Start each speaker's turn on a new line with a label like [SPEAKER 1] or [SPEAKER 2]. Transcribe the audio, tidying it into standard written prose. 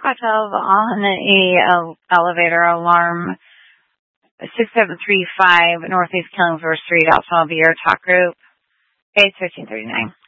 [SPEAKER 1] 512 on a elevator alarm 6735 Northeast Killingsworth Street, Alpha Beer Talk Group. Page 1339.